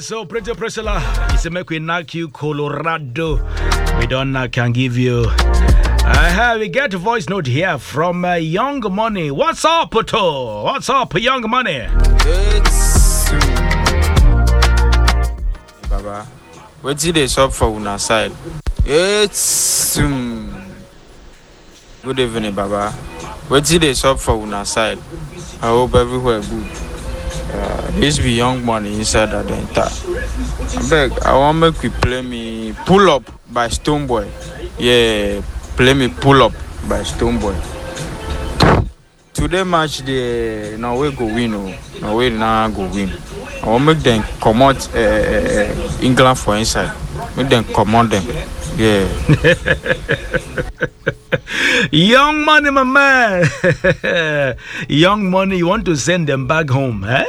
So, Pretty Priscilla, it's a make we knock you, Colorado. We don't can give you. We get a voice note here from Young Money. What's up, Poto? What's up, Young Money? It's Baba. What's it up for una side? It's good evening, Baba. What's it up for una side? I hope everywhere good. This be Young Money inside that enter. I beg, I want make we play me Pull Up by Stonebwoy. Yeah, play me Pull Up by Stonebwoy. Today match the Norway go win. Norway now go win. I want make them come out England for inside. Make them command them. Yeah. Young Money, my man. Young Money, you want to send them back home, eh?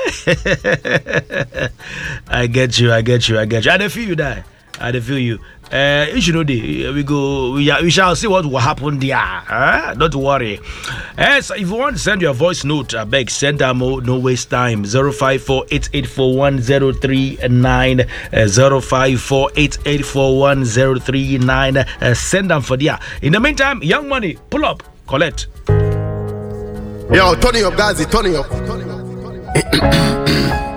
I get you. I feel you die. I feel you. You should know we shall see what will happen there. Don't worry. So if you want to send your voice note, I beg, send them, no waste time. 054-8841-039 054-8841-039. Send them for there. In the meantime, Young Money, pull up, collect. Yo, turn it up, guys, turn it up.